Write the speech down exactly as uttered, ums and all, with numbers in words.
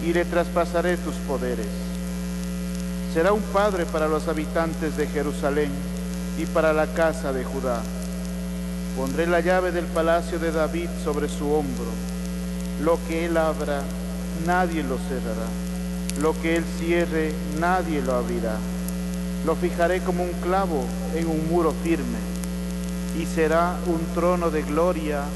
y le traspasaré tus poderes. Será un padre para los habitantes de Jerusalén y para la casa de Judá. Pondré la llave del palacio de David sobre su hombro. Lo que él abra, nadie lo cerrará. Lo que él cierre, nadie lo abrirá. Lo fijaré como un clavo en un muro firme, y será un trono de gloria